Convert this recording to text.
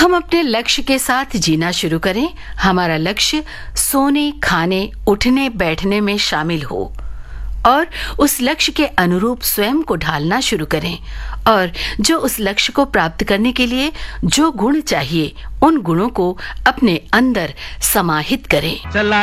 हम अपने लक्ष्य के साथ जीना शुरू करें। हमारा लक्ष्य सोने, खाने, उठने, बैठने में शामिल हो और उस लक्ष्य के अनुरूप स्वयं को ढालना शुरू करें और जो उस लक्ष्य को प्राप्त करने के लिए जो गुण चाहिए उन गुणों को अपने अंदर समाहित करें।